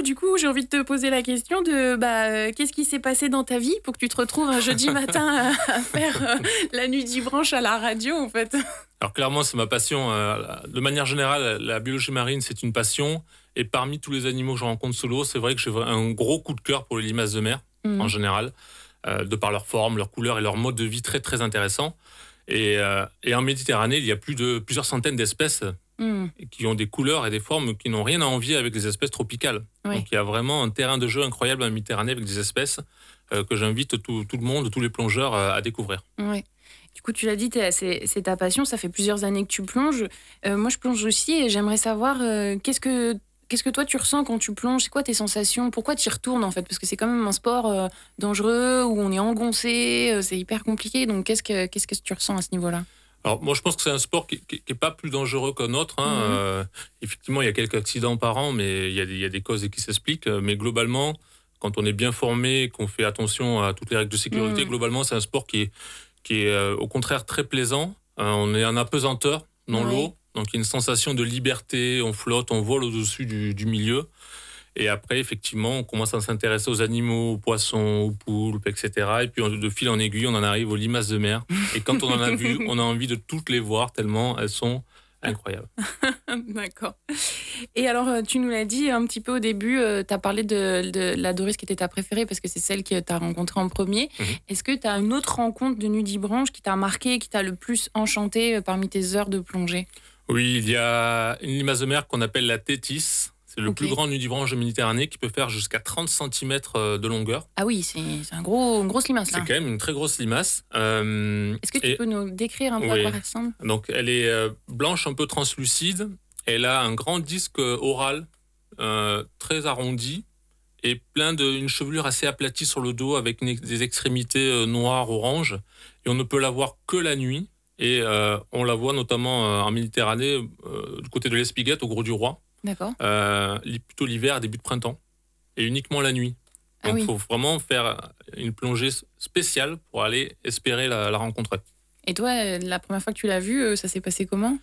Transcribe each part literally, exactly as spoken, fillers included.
du coup, j'ai envie de te poser la question de bah, euh, qu'est-ce qui s'est passé dans ta vie pour que tu te retrouves un jeudi matin à, à faire euh, la nudibranche à la radio, en fait? Alors clairement, c'est ma passion. euh, De manière générale, la biologie marine, c'est une passion. Et parmi tous les animaux que je rencontre sous l'eau, c'est vrai que j'ai un gros coup de cœur pour les limaces de mer, en Mhm. général, euh, de par leur forme, leur couleur et leur mode de vie très très intéressant. Et, euh, et en Méditerranée, il y a plus de plusieurs centaines d'espèces Mhm. qui ont des couleurs et des formes qui n'ont rien à envier avec les espèces tropicales. Oui. Donc il y a vraiment un terrain de jeu incroyable en Méditerranée avec des espèces euh, que j'invite tout, tout le monde, tous les plongeurs euh, à découvrir. Ouais. Du coup, tu l'as dit, t'es- c'est, c'est ta passion, ça fait plusieurs années que tu plonges. Euh, moi, je plonge aussi et j'aimerais savoir euh, qu'est-ce que, qu'est-ce que toi tu ressens quand tu plonges, c'est quoi tes sensations, pourquoi tu y retournes en fait, parce que c'est quand même un sport euh, dangereux où on est engoncé, euh, c'est hyper compliqué, donc qu'est-ce que, qu'est-ce que tu ressens à ce niveau-là? Alors moi je pense que c'est un sport qui n'est pas plus dangereux qu'un autre. Hein. Mhm. Euh, effectivement, il y a quelques accidents par an, mais il y a des, il y a des causes qui s'expliquent. Mais globalement, quand on est bien formé, qu'on fait attention à toutes les règles de sécurité, Mhm. globalement c'est un sport qui est, qui est euh, au contraire très plaisant. Euh, on est en apesanteur dans Ouais. l'eau, donc il y a une sensation de liberté, on flotte, on vole au-dessus du, du milieu. Et après, effectivement, on commence à s'intéresser aux animaux, aux poissons, aux poulpes, et cetera. Et puis, de fil en aiguille, on en arrive aux limaces de mer. Et quand on en a vu, on a envie de toutes les voir tellement elles sont incroyables. D'accord. Et alors, euh, tu nous l'as dit un petit peu au début, tu as parlé de, de la Doris qui était ta préférée parce que c'est celle que tu as rencontrée en premier. Mhm. Est-ce que tu as une autre rencontre de nudibranche qui t'a marqué, qui t'a le plus enchanté euh, parmi tes heures de plongée? Oui, il y a une limace de mer qu'on appelle la tétis. C'est le Ok. plus grand nudibranche de Méditerranée qui peut faire jusqu'à trente centimètres de longueur. Ah oui, c'est, c'est un gros, une grosse limace C'est là. quand même une très grosse limace. Euh, Est-ce que tu et peux nous décrire un peu à oui. quoi elle ressemble? Donc, elle est euh, blanche, un peu translucide. Elle a un grand disque oral euh, très arrondi et plein de une chevelure assez aplatie sur le dos avec une, des extrémités euh, noires orange. Et on ne peut la voir que la nuit. Et euh, on la voit notamment euh, en Méditerranée, euh, du côté de l'Espiguette, au Gros du Roi, D'accord. euh, plutôt l'hiver, début de printemps, et uniquement la nuit. Ah Donc, il oui. faut vraiment faire une plongée spéciale pour aller espérer la, la rencontrer. Et toi, euh, la première fois que tu l'as vue, euh, ça s'est passé comment?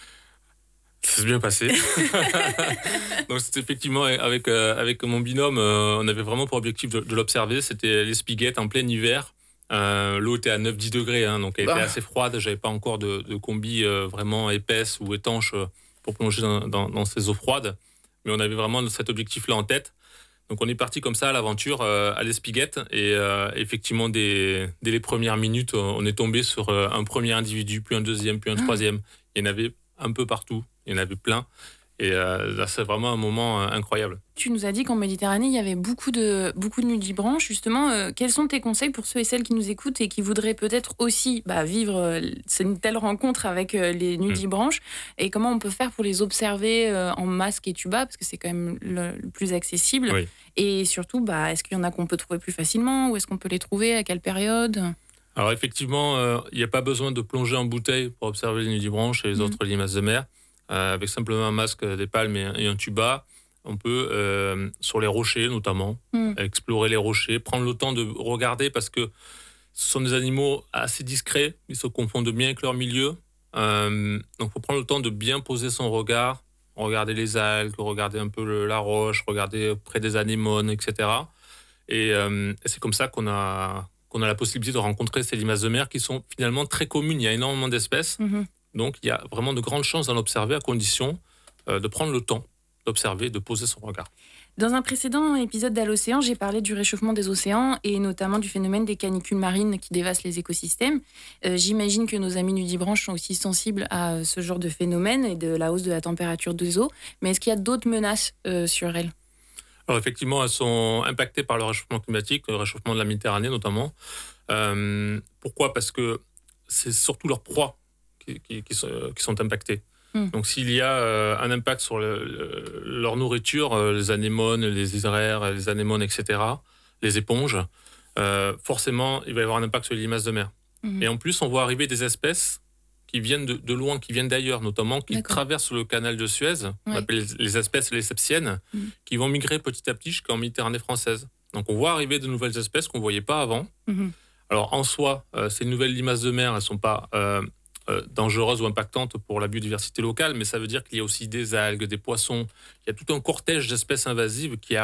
Ça s'est bien passé. Donc, c'était effectivement avec, euh, avec mon binôme, euh, on avait vraiment pour objectif de, de l'observer. C'était l'Espiguette en plein hiver. Euh, l'eau était à neuf dix degrés, hein, donc elle était Ah. assez froide. J'avais pas encore de, de combi euh, vraiment épaisse ou étanche euh, pour plonger dans, dans, dans ces eaux froides. Mais on avait vraiment cet objectif-là en tête. Donc on est parti comme ça à l'aventure euh, à l'Espiguette. Et euh, effectivement, dès, dès les premières minutes, on est tombé sur euh, un premier individu, puis un deuxième, puis un troisième. Il y en avait un peu partout. Il y en avait plein. Et euh, là, c'est vraiment un moment euh, incroyable. Tu nous as dit qu'en Méditerranée, il y avait beaucoup de, beaucoup de nudibranches. Justement, euh, quels sont tes conseils pour ceux et celles qui nous écoutent et qui voudraient peut-être aussi bah, vivre euh, une telle rencontre avec euh, les nudibranches? Et comment on peut faire pour les observer euh, en masque et tuba? Parce que c'est quand même le, le plus accessible. Oui. Et surtout, bah, est-ce qu'il y en a qu'on peut trouver plus facilement? Où est-ce qu'on peut les trouver? À quelle période? Alors effectivement, euh, il n'y a pas besoin de plonger en bouteille pour observer les nudibranches et les Mmh. autres limaces de mer. Euh, avec simplement un masque, des palmes et un, et un tuba, on peut, euh, sur les rochers notamment, Mmh. explorer les rochers, prendre le temps de regarder parce que ce sont des animaux assez discrets, ils se confondent bien avec leur milieu. Euh, donc il faut prendre le temps de bien poser son regard, regarder les algues, regarder un peu le, la roche, regarder près des anémones, et cetera. Et, euh, et c'est comme ça qu'on a, qu'on a la possibilité de rencontrer ces limaces de mer qui sont finalement très communes. Il y a énormément d'espèces. Mmh. Donc, il y a vraiment de grandes chances d'en observer à condition euh, de prendre le temps d'observer, de poser son regard. Dans un précédent épisode d'À l'Océan, j'ai parlé du réchauffement des océans et notamment du phénomène des canicules marines qui dévastent les écosystèmes. Euh, j'imagine que nos amis nudibranches sont aussi sensibles à ce genre de phénomène et de la hausse de la température des eaux. Mais est-ce qu'il y a d'autres menaces euh, sur elles? Alors, effectivement, elles sont impactées par le réchauffement climatique, le réchauffement de la Méditerranée notamment. Euh, pourquoi? Parce que c'est surtout leurs proies qui, qui, qui, sont, qui sont impactées. Mm. Donc, s'il y a euh, un impact sur le, le, leur nourriture, euh, les anémones, les israires, les anémones, et cetera, les éponges, euh, forcément, il va y avoir un impact sur les limaces de mer. Mm. Et en plus, on voit arriver des espèces qui viennent de, de loin, qui viennent d'ailleurs, notamment, qui D'accord. traversent le canal de Suez, on Ouais. appelle les, les espèces les septiennes, Mm. qui vont migrer petit à petit jusqu'en Méditerranée française. Donc, on voit arriver de nouvelles espèces qu'on ne voyait pas avant. Mm. Alors, en soi, euh, ces nouvelles limaces de mer, elles ne sont pas euh, euh, dangereuses ou impactantes pour la biodiversité locale, mais ça veut dire qu'il y a aussi des algues, des poissons. Il y a tout un cortège d'espèces invasives qui